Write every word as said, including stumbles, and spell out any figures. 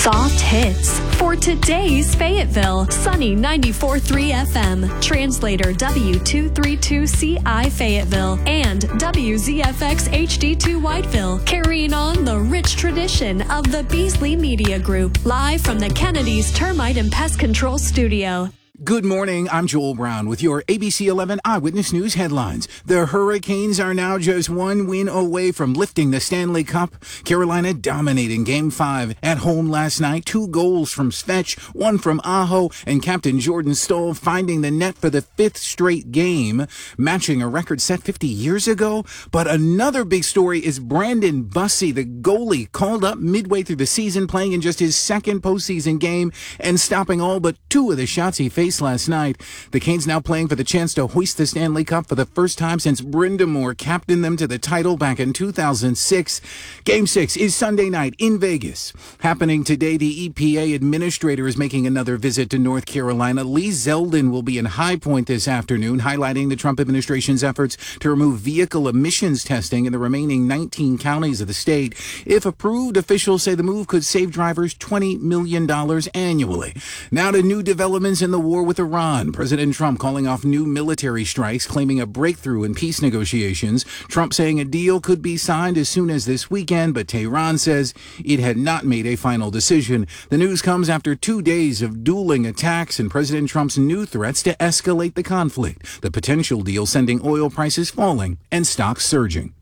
soft hits for today's Fayetteville. Sunny ninety-four point three F M. Translator W two thirty-two C I Fayetteville and W Z F X H D two Whiteville. Carrying on the rich tradition of the Beasley Media Group. Live from the Kennedy's Termite and Pest Control Studio. Good morning, I'm Joel Brown with your A B C eleven Eyewitness News headlines. The Hurricanes are now just one win away from lifting the Stanley Cup. Carolina dominating Game five at home last night. Two goals from Svetch, one from Aho, and Captain Jordan Stoll finding the net for the fifth straight game, matching a record set fifty years ago. But another big story is Brandon Bussey, the goalie, called up midway through the season, playing in just his second postseason game and stopping all but two of the shots he faced last night. The Canes now playing for the chance to hoist the Stanley Cup for the first time since Brind'Amour captained them to the title back in two thousand six. Game six is Sunday night in Vegas. Happening today, the E P A administrator is making another visit to North Carolina. Lee Zeldin will be in High Point this afternoon, highlighting the Trump administration's efforts to remove vehicle emissions testing in the remaining nineteen counties of the state. If approved, officials say the move could save drivers twenty million dollars annually. Now to new developments in the war with Iran. President Trump calling off new military strikes, claiming a breakthrough in peace negotiations. Trump saying a deal could be signed as soon as this weekend, but Tehran says it had not made a final decision. The news comes after two days of dueling attacks and President Trump's new threats to escalate the conflict. The potential deal sending oil prices falling and stocks surging.